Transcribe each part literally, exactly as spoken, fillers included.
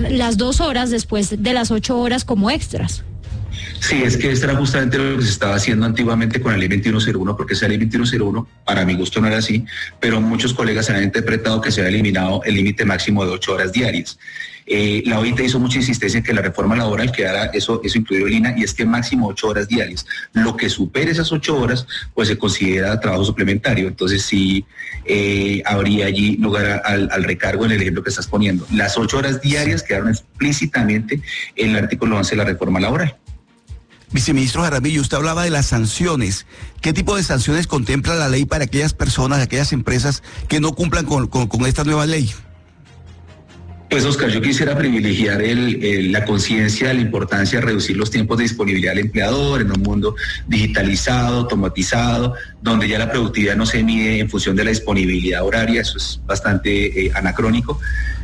pagan las dos horas después de las ocho horas como extras. Sí, es que esto era justamente lo que se estaba haciendo antiguamente con la ley veintiuno cero uno, porque esa ley veintiuno cero uno, para mi gusto no era así, pero muchos colegas han interpretado que se había eliminado el límite máximo de ocho horas diarias. Eh, la O I T hizo mucha insistencia en que la reforma laboral quedara eso, eso incluido el I N A, y es que máximo ocho horas diarias. Lo que supere esas ocho horas, pues se considera trabajo suplementario. Entonces sí eh, habría allí lugar a, al, al recargo en el ejemplo que estás poniendo. Las ocho horas diarias quedaron explícitamente en el artículo once de la reforma laboral. Viceministro Jaramillo, usted hablaba de las sanciones. ¿Qué tipo de sanciones contempla la ley para aquellas personas, aquellas empresas que no cumplan con, con, con esta nueva ley? Pues Oscar, yo quisiera privilegiar el, el, la conciencia de la importancia de reducir los tiempos de disponibilidad del empleador en un mundo digitalizado, automatizado, donde ya la productividad no se mide en función de la disponibilidad horaria. Eso es bastante eh, anacrónico,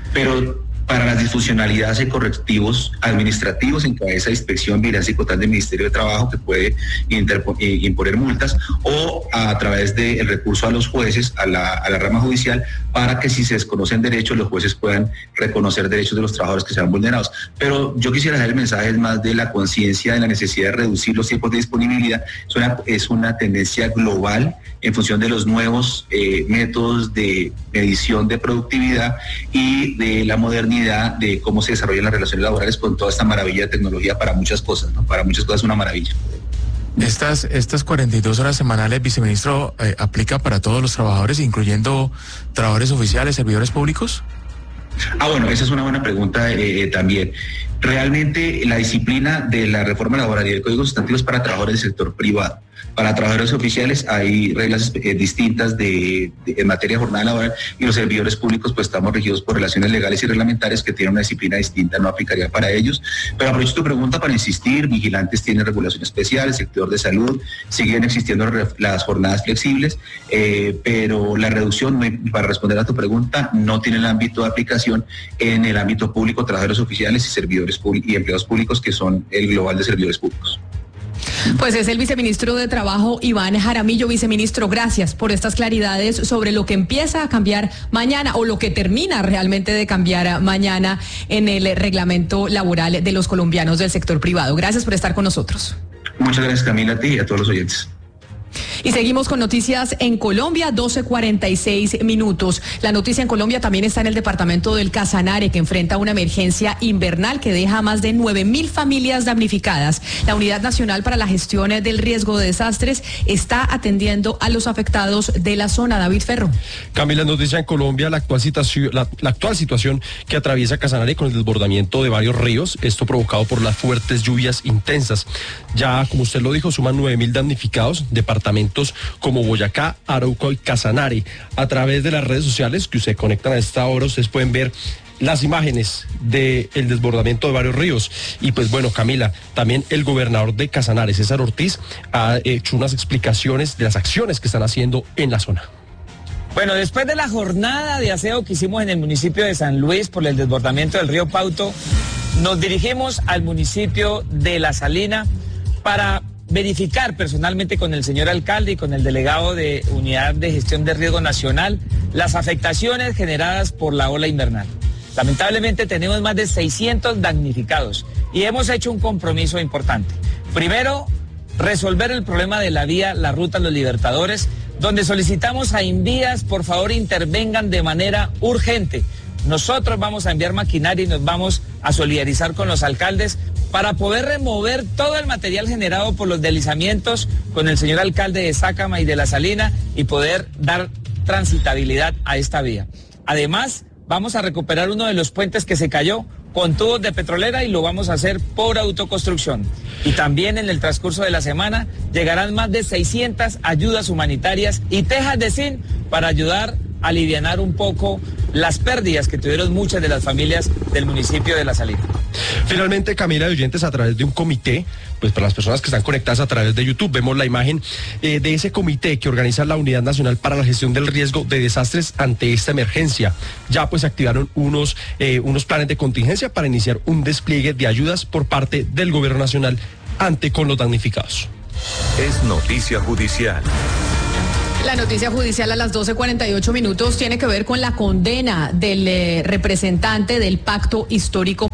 pero para las disfuncionalidades y correctivos administrativos en cabeza de inspección, vigilancia y control del Ministerio de Trabajo, que puede interpo, eh, imponer multas, o a través del recurso a los jueces, a la, a la rama judicial, para que si se desconocen derechos, los jueces puedan reconocer derechos de los trabajadores que sean vulnerados. Pero yo quisiera dar el mensaje más de la conciencia de la necesidad de reducir los tiempos de disponibilidad. Es una, es una tendencia global en función de los nuevos eh, métodos de medición de productividad y de la modernidad de cómo se desarrollan las relaciones laborales con toda esta maravilla de tecnología para muchas cosas, ¿no? Para muchas cosas es una maravilla. Estas, estas cuarenta y dos horas semanales, viceministro, eh, ¿aplica para todos los trabajadores, incluyendo trabajadores oficiales, servidores públicos? Ah, bueno, esa es una buena pregunta eh, también. Realmente la disciplina de la reforma laboral y del Código Sustantivo es para trabajadores del sector privado. Para trabajadores oficiales hay reglas eh, distintas de, de, en materia de jornada laboral, y los servidores públicos pues estamos regidos por relaciones legales y reglamentarias que tienen una disciplina distinta, no aplicaría para ellos. Pero aprovecho tu pregunta para insistir, vigilantes tienen regulación especial, el sector de salud, siguen existiendo las jornadas flexibles, eh, pero la reducción, para responder a tu pregunta, no tiene el ámbito de aplicación en el ámbito público, trabajadores oficiales y servidores y empleados públicos, que son el global de servidores públicos. Pues es el viceministro de Trabajo, Iván Jaramillo. Viceministro, gracias por estas claridades sobre lo que empieza a cambiar mañana o lo que termina realmente de cambiar mañana en el reglamento laboral de los colombianos del sector privado. Gracias por estar con nosotros. Muchas gracias, Camila, a ti y a todos los oyentes. Y seguimos con noticias en Colombia, doce cuarenta y seis minutos. La noticia en Colombia también está en el departamento del Casanare, que enfrenta una emergencia invernal que deja a más de nueve mil familias damnificadas. La Unidad Nacional para la Gestión del Riesgo de Desastres está atendiendo a los afectados de la zona. David Ferro. Camila, noticia en Colombia, la actual situación, la, la actual situación que atraviesa Casanare con el desbordamiento de varios ríos, esto provocado por las fuertes lluvias intensas. Ya, como usted lo dijo, suman nueve mil damnificados, departamentos como Boyacá, Arauca y Casanare. A través de las redes sociales que se conectan a esta hora, ustedes pueden ver las imágenes del desbordamiento de varios ríos. Y pues bueno, Camila, también el gobernador de Casanare, César Ortiz, ha hecho unas explicaciones de las acciones que están haciendo en la zona. Bueno, después de la jornada de aseo que hicimos en el municipio de San Luis por el desbordamiento del río Pauto, nos dirigimos al municipio de La Salina para verificar personalmente con el señor alcalde y con el delegado de Unidad de Gestión de Riesgo Nacional las afectaciones generadas por la ola invernal. Lamentablemente tenemos más de seiscientos damnificados y hemos hecho un compromiso importante. Primero, resolver el problema de la vía La Ruta Los Libertadores, donde solicitamos a Invías, por favor, intervengan de manera urgente. Nosotros vamos a enviar maquinaria y nos vamos a solidarizar con los alcaldes para poder remover todo el material generado por los deslizamientos con el señor alcalde de Sácama y de La Salina y poder dar transitabilidad a esta vía. Además, vamos a recuperar uno de los puentes que se cayó con tubos de petrolera y lo vamos a hacer por autoconstrucción. Y también en el transcurso de la semana llegarán más de seiscientas ayudas humanitarias y tejas de zinc para ayudar a alivianar un poco las pérdidas que tuvieron muchas de las familias del municipio de La Salina. Finalmente, Camila, de oyentes, a través de un comité, pues para las personas que están conectadas a través de YouTube, vemos la imagen eh, de ese comité que organiza la Unidad Nacional para la Gestión del Riesgo de Desastres ante esta emergencia. Ya pues activaron unos, eh, unos planes de contingencia para iniciar un despliegue de ayudas por parte del Gobierno Nacional ante con los damnificados. Es noticia judicial. La noticia judicial a las doce cuarenta y ocho minutos tiene que ver con la condena del eh, representante del Pacto Histórico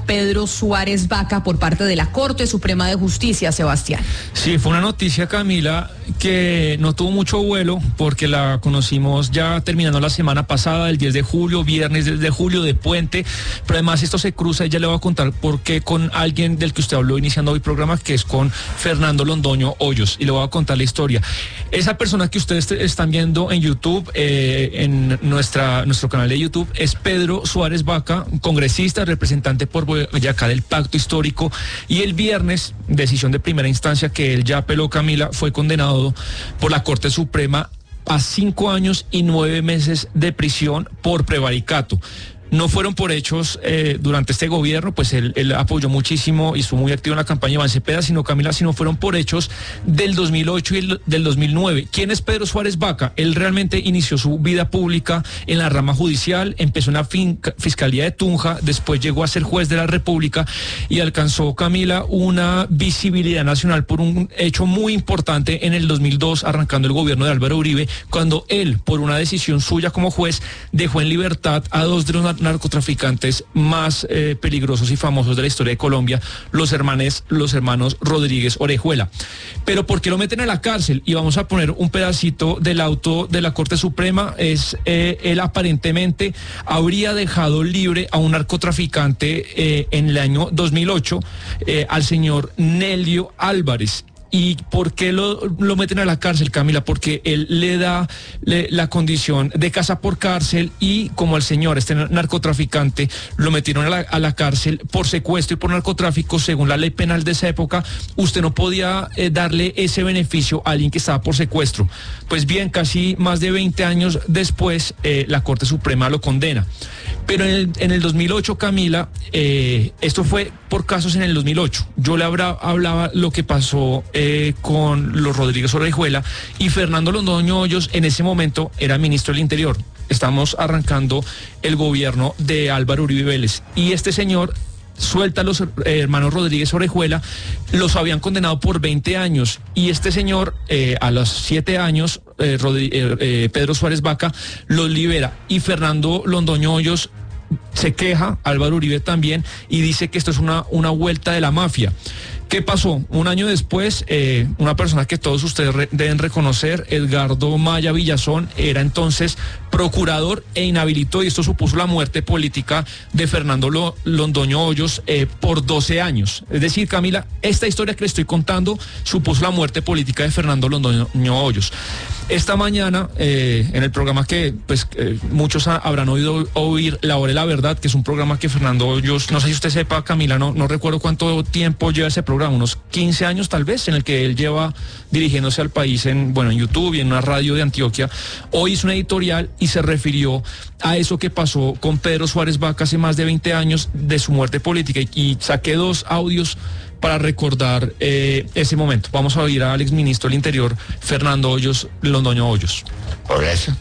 Pedro Suárez Vaca por parte de la Corte Suprema de Justicia, Sebastián. Sí, fue una noticia, Camila, que no tuvo mucho vuelo porque la conocimos ya terminando la semana pasada, el diez de julio, viernes diez de julio de puente, pero además esto se cruza y ya le voy a contar por qué con alguien del que usted habló iniciando hoy programa, que es con Fernando Londoño Hoyos, y le voy a contar la historia. Esa persona que ustedes están viendo en YouTube, eh, en nuestra, nuestro canal de YouTube, es Pedro Suárez Vaca, congresista, representante por Boyacá del Pacto Histórico, y el viernes, decisión de primera instancia que él ya apeló, Camila, fue condenado por la Corte Suprema a cinco años y nueve meses de prisión por prevaricato. No fueron por hechos eh, durante este gobierno, pues él, él apoyó muchísimo y estuvo muy activo en la campaña de Iván Cepeda, sino, Camila, sino fueron por hechos del dos mil ocho y el, del dos mil nueve. ¿Quién es Pedro Suárez Vaca? Él realmente inició su vida pública en la rama judicial, empezó en la finca, Fiscalía de Tunja, después llegó a ser juez de la República y alcanzó, Camila, una visibilidad nacional por un hecho muy importante en el dos mil dos, arrancando el gobierno de Álvaro Uribe, cuando él, por una decisión suya como juez, dejó en libertad a dos de los narcotraficantes más eh, peligrosos y famosos de la historia de Colombia, los hermanos, los hermanos Rodríguez Orejuela. Pero ¿por qué lo meten a la cárcel? Y vamos a poner un pedacito del auto de la Corte Suprema. Es eh, él aparentemente habría dejado libre a un narcotraficante eh, en el año dos mil ocho, eh, al señor Nelio Álvarez. ¿Y por qué lo, lo meten a la cárcel, Camila? Porque él le da le, la condición de casa por cárcel, y como al señor, este narcotraficante, lo metieron a la, a la cárcel por secuestro y por narcotráfico, según la ley penal de esa época, usted no podía eh, darle ese beneficio a alguien que estaba por secuestro. Pues bien, casi más de veinte años después, eh, la Corte Suprema lo condena. Pero en el, en el dos mil ocho, Camila, eh, esto fue por casos en el dos mil ocho. Yo le habrá, hablaba lo que pasó eh, con los Rodríguez Orejuela, y Fernando Londoño Hoyos en ese momento era ministro del Interior. Estamos arrancando el gobierno de Álvaro Uribe Vélez, y este señor suelta a los eh, hermanos Rodríguez Orejuela, los habían condenado por veinte años, y este señor eh, a los siete años, eh, Rodri- eh, eh, Pedro Suárez Vaca, los libera, y Fernando Londoño Hoyos se queja, Álvaro Uribe también, y dice que esto es una, una vuelta de la mafia. ¿Qué pasó? Un año después, eh, una persona que todos ustedes re- deben reconocer, Edgardo Maya Villazón, era entonces procurador e inhabilitó, y esto supuso la muerte política de Fernando Lo- Londoño Hoyos eh, por doce años. Es decir, Camila, esta historia que le estoy contando supuso la muerte política de Fernando Londoño Hoyos. Esta mañana, eh, en el programa que pues eh, muchos ha, habrán oído oír, La Hora de la Verdad, que es un programa que Fernando Hoyos, no sé si usted sepa, Camila, no, no recuerdo cuánto tiempo lleva ese programa, unos quince años tal vez, en el que él lleva dirigiéndose al país en, bueno, en YouTube y en una radio de Antioquia. Hoy hizo una editorial y se refirió a eso que pasó con Pedro Suárez Vaca hace más de veinte años de su muerte política, y, y saqué dos audios para recordar eh, ese momento. Vamos a oír al exministro del Interior, Fernando Hoyos, Londoño Hoyos. Por eso,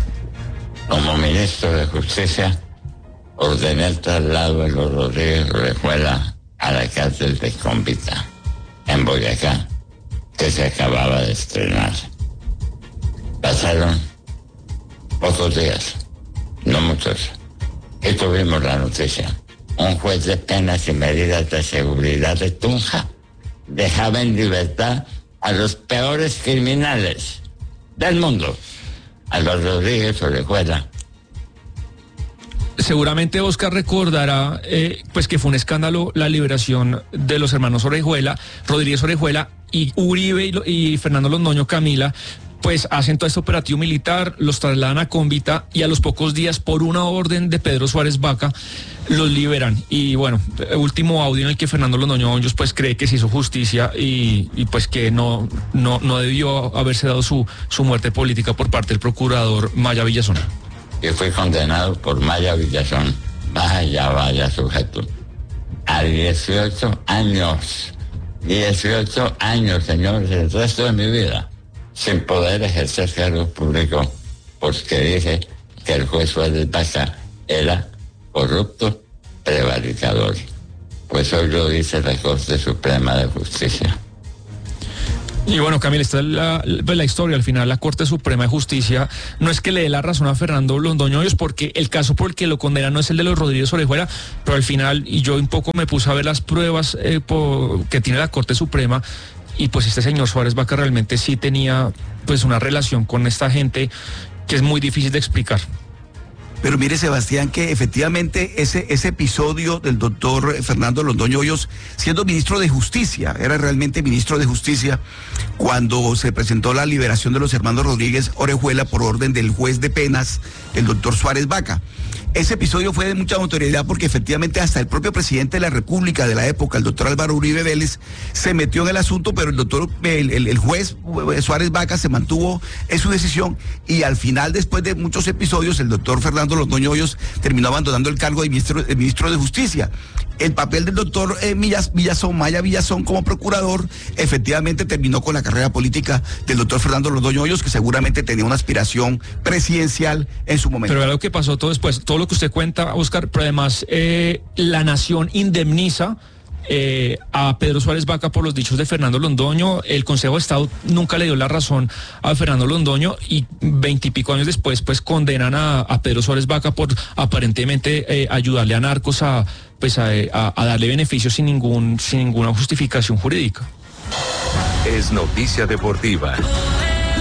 como ministro de Justicia, ordené el traslado de los Rodríguez Orejuela a la cárcel de Cómbita, en Boyacá, que se acababa de estrenar. Pasaron pocos días, no muchos, y tuvimos la noticia. Un juez de penas y medidas de seguridad de Tunja dejaba en libertad a los peores criminales del mundo, a los Rodríguez Orejuela. Seguramente Oscar recordará eh, pues que fue un escándalo la liberación de los hermanos Orejuela, Rodríguez Orejuela, y Uribe y, y Fernando Londoño, Camila, pues hacen todo este operativo militar, los trasladan a Cómbita, y a los pocos días, por una orden de Pedro Suárez Vaca, los liberan. Y bueno, último audio en el que Fernando Londoño Hoyos pues cree que se hizo justicia y, y pues que no, no, no debió haberse dado su, su muerte política por parte del procurador Maya Villazón. Yo fui condenado por Maya Villazón, vaya, vaya sujeto, a dieciocho años, dieciocho años, señores, el resto de mi vida, sin poder ejercer cargo público, porque dije que el juez Suárez Vaca era corrupto, prevaricador. Pues hoy lo dice la Corte Suprema de Justicia. Y bueno, Camila, esta es la, la, la historia. Al final, la Corte Suprema de Justicia no es que le dé la razón a Fernando Londoño Hoyos, porque el caso por el que lo condena no es el de los Rodríguez Orejuela, pero al final, y yo un poco me puse a ver las pruebas eh, por, que tiene la Corte Suprema, y pues este señor Suárez Vaca realmente sí tenía pues una relación con esta gente que es muy difícil de explicar. Pero mire, Sebastián, que efectivamente ese, ese episodio del doctor Fernando Londoño Hoyos, siendo ministro de Justicia, era realmente ministro de Justicia, cuando se presentó la liberación de los hermanos Rodríguez Orejuela por orden del juez de penas, el doctor Suárez Vaca. Ese episodio fue de mucha notoriedad porque efectivamente hasta el propio presidente de la República de la época, el doctor Álvaro Uribe Vélez, se metió en el asunto, pero el doctor, el, el, el juez Suárez Vaca se mantuvo en su decisión y al final, después de muchos episodios, el doctor Fernando Londoño Hoyos terminó abandonando el cargo de ministro, de ministro de Justicia. El papel del doctor eh, Villazón, Maya Villazón como procurador, efectivamente terminó con la carrera política del doctor Fernando Londoño Hoyos, que seguramente tenía una aspiración presidencial en su momento. Pero era lo que pasó todo después, todo lo que usted cuenta, Oscar, pero además eh, la nación indemniza Eh, a Pedro Suárez Vaca por los dichos de Fernando Londoño. El Consejo de Estado nunca le dio la razón a Fernando Londoño y veintipico años después pues condenan a, a Pedro Suárez Vaca por aparentemente eh, ayudarle a narcos a, pues a, a, a darle beneficios sin ningún sin ninguna justificación jurídica. Es noticia deportiva.